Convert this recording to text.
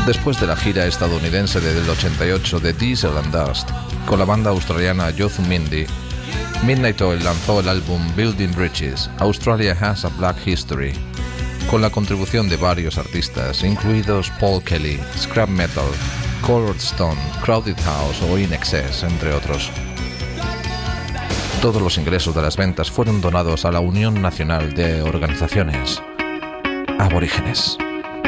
Después de la gira estadounidense del 88 de Diesel and Dust, con la banda australiana Yothumindi, Midnight Oil lanzó el álbum Building Bridges, Australia Has a Black History, con la contribución de varios artistas, incluidos Paul Kelly, Scrap Metal, Colored Stone, Crowded House o In Excess, entre otros. Todos los ingresos de las ventas fueron donados a la Unión Nacional de Organizaciones Aborígenes.